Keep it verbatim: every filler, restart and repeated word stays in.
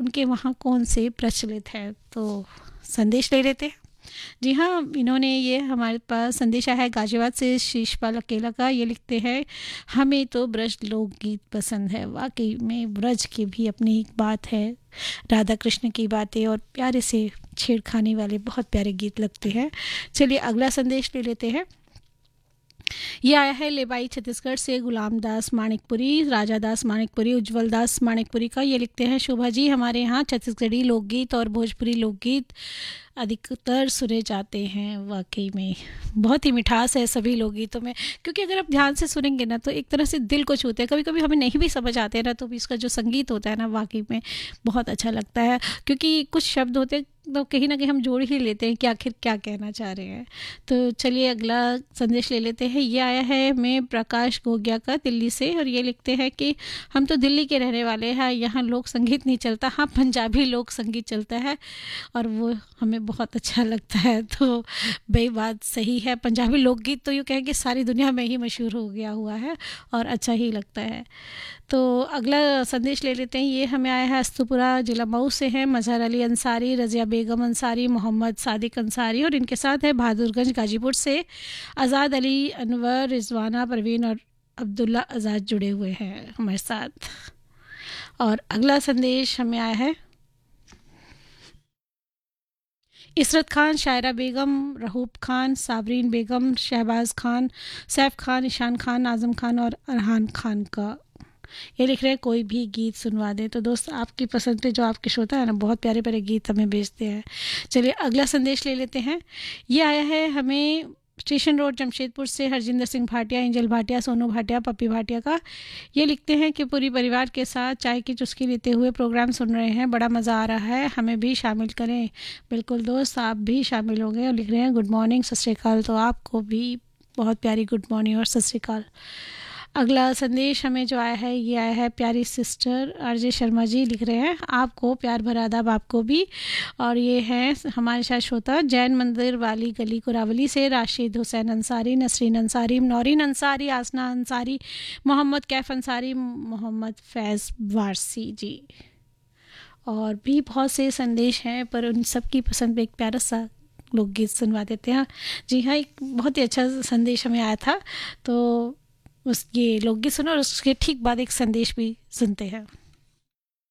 उनके वहाँ कौन से प्रचलित है। तो संदेश ले लेते हैं। जी हाँ, इन्होंने ये हमारे पास संदेश आया है गाजियाबाद से शीशपाल अकेला का। ये लिखते हैं, हमें तो ब्रज लोकगीत पसंद है। वाकई में ब्रज की भी अपनी एक बात है, राधा कृष्ण की बातें और प्यारे से छेड़खानी वाले बहुत प्यारे गीत लगते हैं। चलिए अगला संदेश ले लेते हैं। ये आया है लेबाई छत्तीसगढ़ से गुलाम दास मानिकपुरी, राजा दास मानिकपुरी, उज्जवल दास मानिकपुरी का। ये लिखते हैं, शोभा जी, हमारे यहाँ छत्तीसगढ़ी लोकगीत और भोजपुरी लोकगीत अधिकतर सुने जाते हैं। वाकई में बहुत ही मिठास है सभी लोकगीतों में, क्योंकि अगर आप ध्यान से सुनेंगे ना तो एक तरह से दिल को छूते हैं। कभी कभी हमें नहीं भी समझ आते हैं ना, तो भी इसका जो संगीत होता है ना वाकई में बहुत अच्छा लगता है, क्योंकि कुछ शब्द होते हैं तो कहीं ना कहीं हम जोड़ ही लेते हैं कि आखिर क्या कहना चाह रहे हैं। तो चलिए अगला संदेश ले लेते हैं। ये आया है मैं प्रकाश गोगिया का दिल्ली से, और ये लिखते हैं कि हम तो दिल्ली के रहने वाले हैं, यहाँ लोक संगीत नहीं चलता, हाँ पंजाबी लोक संगीत चलता है और वो हमें बहुत अच्छा लगता है। तो भाई बात सही है, पंजाबी लोकगीत तो यूँ कहें कि सारी दुनिया में ही मशहूर हो गया हुआ है और अच्छा ही लगता है। तो अगला संदेश ले लेते हैं। ये हमें आया है अस्तुपुरा जिला मऊ से है, मजहर अली अंसारी, रज़िया बेगम अंसारी, मोहम्मद सादिक अंसारी, और इनके साथ है बहादुरगंज गाजीपुर से आज़ाद अली, अनवर, रिजवाना परवीन और अब्दुल्ला आज़ाद जुड़े हुए हैं हमारे साथ। और अगला संदेश हमें आया है इसरत खान, शायरा बेगम, रहूब खान, साबरीन बेगम, शहबाज खान, सैफ खान, ईशान खान, आज़म खान और अरहान खान का। ये लिख रहे हैं कोई भी गीत सुनवा दे। तो दोस्त आपकी पसंद पे जो आपके श्रोता है ना बहुत प्यारे प्यारे गीत हमें भेजते हैं। चलिए अगला संदेश ले लेते हैं। ये आया है हमें स्टेशन रोड जमशेदपुर से हरजिंदर सिंह भाटिया, एंजल भाटिया, सोनू भाटिया, पप्पी भाटिया का। ये लिखते हैं कि पूरी परिवार के साथ चाय की चुस्की लेते हुए प्रोग्राम सुन रहे हैं, बड़ा मज़ा आ रहा है, हमें भी शामिल करें। बिल्कुल दोस्त, आप भी शामिल हो गए। और लिख रहे हैं गुड मॉर्निंग, सत श्री अकाल। तो आपको भी बहुत प्यारी गुड मॉर्निंग और सत श्री अकाल। अगला संदेश हमें जो आया है ये आया है प्यारी सिस्टर आरजे शर्मा जी, लिख रहे हैं आपको प्यार भरा आदाब, आपको भी। और ये है हमारे साथ श्रोता जैन मंदिर वाली गली कुरावली से राशिद हुसैन अंसारी, नसरीन अंसारी, नौरीन अंसारी, आसना अंसारी, मोहम्मद कैफ अंसारी, मोहम्मद फैज़ वारसी जी। और भी बहुत से संदेश हैं, पर उन सब की पसंद पे एक प्यारा सा लोकगीत सुनवा देते हैं। जी हाँ, एक बहुत ही अच्छा संदेश हमें आया था, तो उस ये लोकगीत सुनो और उसके ठीक बाद एक संदेश भी सुनते हैं।